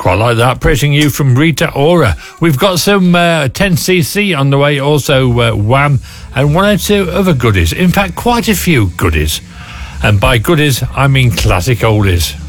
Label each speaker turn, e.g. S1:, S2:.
S1: Quite like that. Praising You from Rita Ora. We've got some 10cc on the way, also Wham, and one or two other goodies. In fact, quite a few goodies. And by goodies, I mean classic oldies.